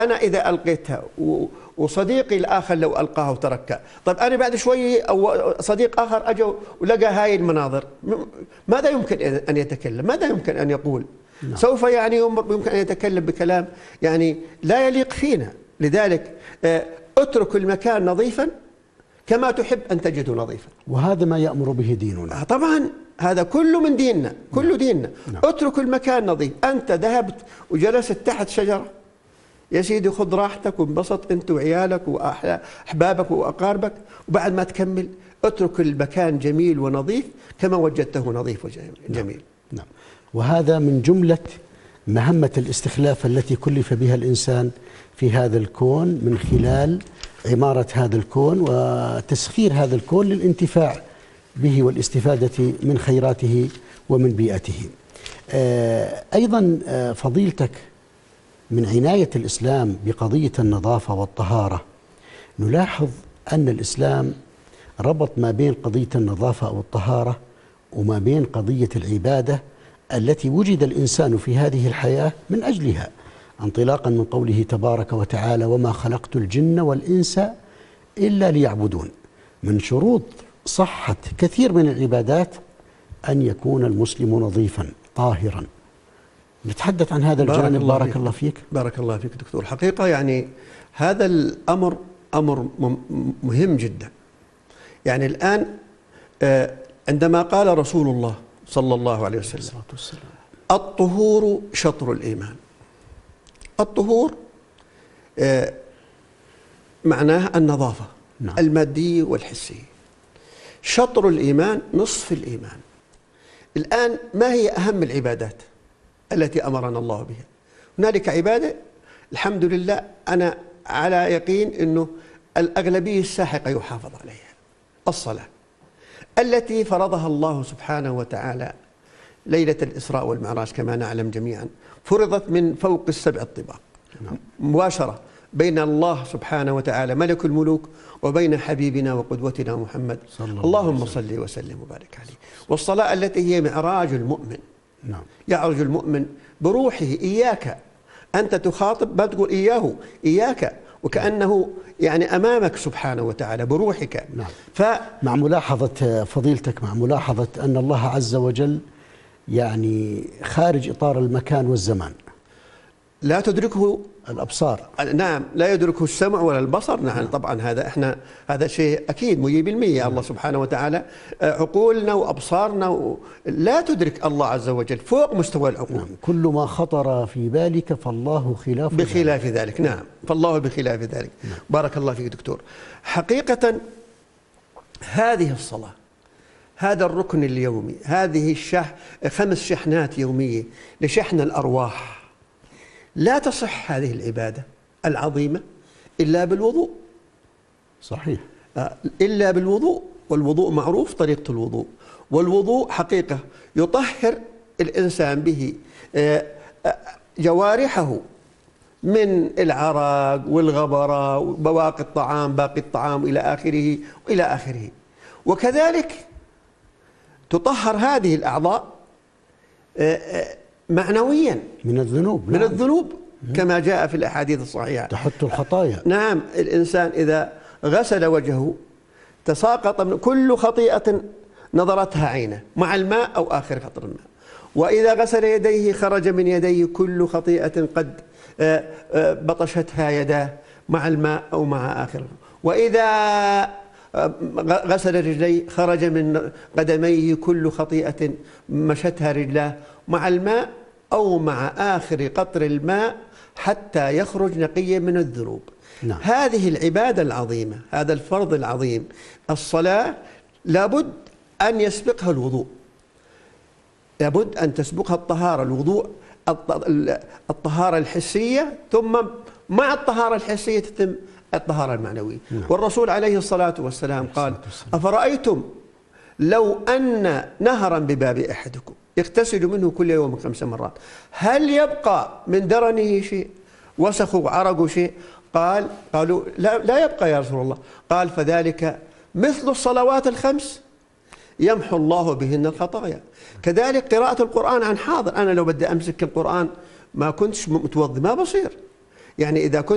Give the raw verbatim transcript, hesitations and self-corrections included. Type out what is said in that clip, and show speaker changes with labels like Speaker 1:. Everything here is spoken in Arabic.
Speaker 1: أنا إذا ألقيتها وصديقي الآخر لو ألقاها وتركها، طيب أنا بعد شوي أو صديق آخر أجى ولقى هاي المناظر، ماذا يمكن أن يتكلم؟ ماذا يمكن أن يقول؟ نعم. سوف يعني يمكن أن يتكلم بكلام يعني لا يليق فينا. لذلك اترك المكان نظيفا كما تحب أن تجده نظيفا،
Speaker 2: وهذا ما يأمر به ديننا.
Speaker 1: طبعا هذا كله من ديننا، كله نعم. ديننا. نعم. اترك المكان نظيف. أنت ذهبت وجلست تحت شجرة، يا سيدي خذ راحتك وانبسط أنت وعيالك وأحبابك وأقاربك، وبعد ما تكمل اترك المكان جميل ونظيف كما وجدته نظيف وجميل.
Speaker 2: نعم. نعم. وهذا من جملة مهمة الاستخلاف التي كلف بها الإنسان في هذا الكون، من خلال عمارة هذا الكون وتسخير هذا الكون للانتفاع به والاستفادة من خيراته ومن بيئته. أيضا فضيلتك، من عناية الإسلام بقضية النظافة والطهارة، نلاحظ أن الإسلام ربط ما بين قضية النظافة أو الطهارة وما بين قضية العبادة التي وجد الإنسان في هذه الحياة من أجلها، انطلاقا من قوله تبارك وتعالى: وما خلقت الجن والإنس إلا ليعبدون. من شروط صحة كثير من العبادات أن يكون المسلم نظيفا طاهرا. نتحدث عن هذا الجانب. بارك الله, بارك الله فيك.
Speaker 1: بارك الله فيك دكتور. حقيقة يعني هذا الأمر أمر مهم جدا. يعني الآن عندما قال رسول الله صلى الله عليه وسلم: الطهور شطر الإيمان. الطهور معناها النظافة. نعم. المادية والحسية. شطر الإيمان نصف الإيمان. الآن ما هي أهم العبادات التي أمرنا الله بها؟ هنالك عبادة الحمد لله أنا على يقين أنه الأغلبية الساحقة يحافظ عليها. الصلاة التي فرضها الله سبحانه وتعالى ليلة الإسراء والمعراج كما نعلم جميعا، فرضت من فوق السبع الطباق. نعم. مباشرة بين الله سبحانه وتعالى ملك الملوك وبين حبيبنا وقدوتنا محمد صلى الله اللهم صل وسلم وبارك عليه. والصلاة التي هي معراج المؤمن. نعم. يعرج المؤمن بروحه. إياك أنت تخاطب، ما تقول إياه، إياك، وكأنه يعني أمامك سبحانه وتعالى بروحك.
Speaker 2: نعم. ف... مع ملاحظة فضيلتك، مع ملاحظة أن الله عز وجل يعني خارج إطار المكان والزمان،
Speaker 1: لا تدركه
Speaker 2: الأبصار.
Speaker 1: نعم، لا يدركه السمع ولا البصر. نعم. نعم. طبعا هذا احنا هذا شيء أكيد مية بالمية. نعم. الله سبحانه وتعالى عقولنا وأبصارنا و... لا تدرك الله عز وجل فوق مستوى العقول.
Speaker 2: نعم. كل ما خطر في بالك فالله خلاف
Speaker 1: بخلاف ذلك. ذلك. نعم. فالله بخلاف ذلك. نعم. بارك الله فيك دكتور. حقيقة هذه الصلاة، هذا الركن اليومي، هذه الشح... خمس شحنات يومية لشحن الأرواح، لا تصح هذه العبادة العظيمة إلا بالوضوء.
Speaker 2: صحيح.
Speaker 1: إلا بالوضوء. والوضوء معروف طريقة الوضوء. والوضوء حقيقة يطهر الإنسان به جوارحه من العرق والغبرة وبواقي الطعام، باقي الطعام إلى آخره وإلى آخره. وكذلك تطهر هذه الأعضاء معنويا
Speaker 2: من الذنوب.
Speaker 1: من نعم. الذنوب كما جاء في الأحاديث الصحيحة.
Speaker 2: تحط الخطايا.
Speaker 1: نعم. الإنسان إذا غسل وجهه تساقط من كل خطيئة نظرتها عينه مع الماء أو آخر قطر الماء. وإذا غسل يديه خرج من يديه كل خطيئة قد بطشتها يداه مع الماء أو مع آخر. وإذا غسل رجليه خرج من قدميه كل خطيئة مشتها رجلاه مع الماء أو مع آخر قطر الماء حتى يخرج نقيا من الذنوب. نعم. هذه العبادة العظيمة، هذا الفرض العظيم، الصلاة، لابد أن يسبقها الوضوء، لابد أن تسبقها الطهارة. الوضوء الطهارة الحسية، ثم مع الطهارة الحسية تتم الطهارة المعنوية. نعم. والرسول عليه الصلاة والسلام قال: أفرأيتم لو أن نهرا بباب أحدكم يغتسل منه كل يوم خمس مرات، هل يبقى من درنه شيء، وسخ وعرق شيء؟ قال قالوا لا, لا يبقى يا رسول الله. قال: فذلك مثل الصلوات الخمس يمحو الله بهن الخطايا. كذلك قراءة القرآن عن حاضر. أنا لو بدي أمسك القرآن ما كنتش متوضي ما بصير. يعني إذا كنت